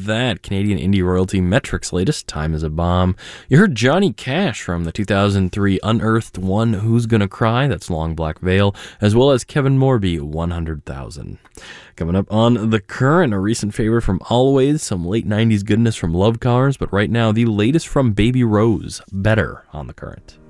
that, Canadian indie royalty Metric's latest, Time is a Bomb. You heard Johnny Cash from the 2003 Unearthed One, Who's Gonna Cry, that's Long Black Veil, as well as Kevin Morby, 100,000. Coming up on The Current, a recent favorite from Always, some late 90s goodness from Love Cars, but right now the latest from Baby Rose, Better on The Current.